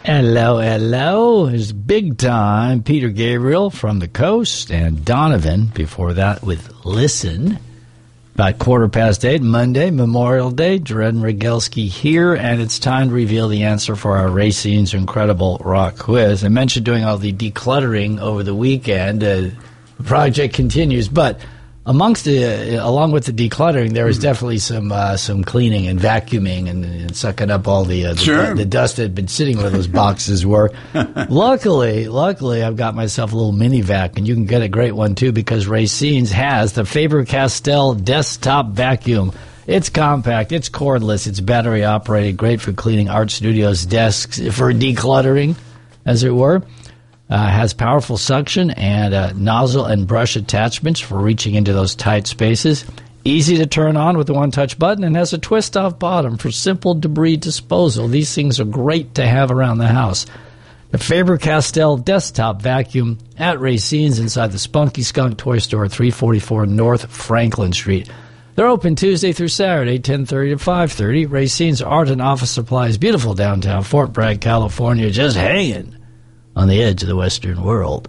Hello, hello. It's big time. Peter Gabriel from the coast and Donovan before that with Listen. About 8:15, Monday, Memorial Day. Jared Rogelski here, and it's time to reveal the answer for our Racine's Incredible Rock Quiz. I mentioned doing all the decluttering over the weekend. The project continues, but along with the decluttering, there is definitely some cleaning and vacuuming and sucking up all the dust that had been sitting where those boxes were. Luckily, I've got myself a little mini vac, and you can get a great one too because Racine's has the Faber-Castell desktop vacuum. It's compact, it's cordless, it's battery operated, great for cleaning art studios' desks for decluttering, as it were. Has powerful suction and nozzle and brush attachments for reaching into those tight spaces. Easy to turn on with a one-touch button and has a twist-off bottom for simple debris disposal. These things are great to have around the house. The Faber-Castell desktop vacuum at Racine's inside the Spunky Skunk Toy Store, 344 North Franklin Street. They're open Tuesday through Saturday, 10:30 to 5:30. Racine's Art and Office Supplies, beautiful downtown Fort Bragg, California, just hanging on the edge of the Western world.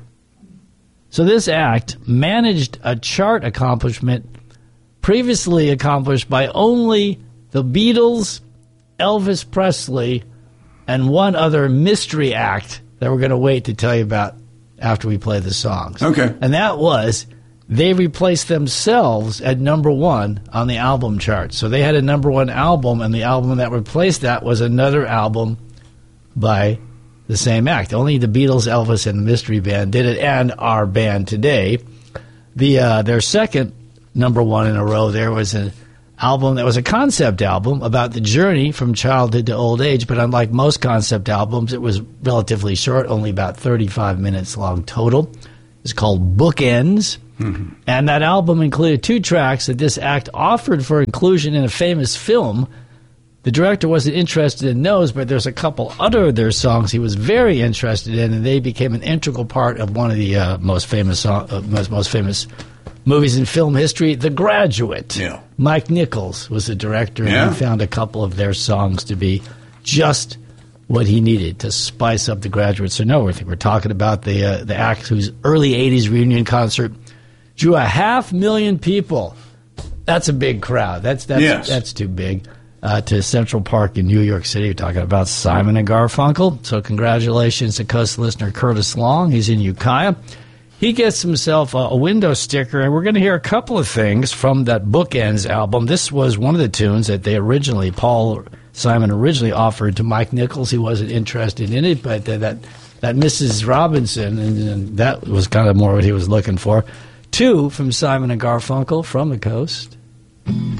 So this act managed a chart accomplishment previously accomplished by only the Beatles, Elvis Presley, and one other mystery act that we're going to wait to tell you about after we play the songs. Okay. And that was they replaced themselves at number one on the album chart. So they had a number one album, and the album that replaced that was another album by the same act. Only the Beatles, Elvis, and the Mystery Band did it, and our band today. Their second number one in a row there was an album that was a concept album about the journey from childhood to old age, but unlike most concept albums, it was relatively short, only about 35 minutes long total. It's called Bookends, and that album included 2 tracks that this act offered for inclusion in a famous film. The director wasn't interested in those, but there's a couple other of their songs he was very interested in, and they became an integral part of one of the most famous movies in film history, The Graduate. Yeah. Mike Nichols was the director, and he found a couple of their songs to be just what he needed to spice up The Graduate. So no, we're talking about the act whose early 80s reunion concert drew 500,000 people. That's a big crowd. That's too big. To Central Park in New York City. We're talking about Simon and Garfunkel. So congratulations to Coast listener Curtis Long. He's in Ukiah. He gets himself a window sticker, and we're going to hear a couple of things from that Bookends album. This was one of the tunes that Simon originally offered to Mike Nichols. He wasn't interested in it, but that Mrs. Robinson, and that was kind of more what he was looking for. 2 from Simon and Garfunkel from the Coast.